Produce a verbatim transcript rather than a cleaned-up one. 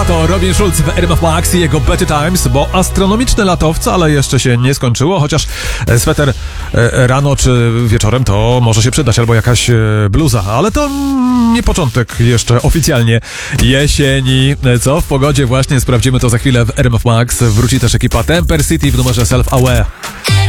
to Robin Schulz w R M F Max i jego Better Times, bo astronomiczne lato wcale jeszcze się nie skończyło, chociaż sweter rano czy wieczorem to może się przydać, albo jakaś bluza, ale to nie początek jeszcze oficjalnie jesieni. Co w pogodzie właśnie sprawdzimy to za chwilę w R M F Max. Wróci też ekipa Temper City w numerze Self Aware.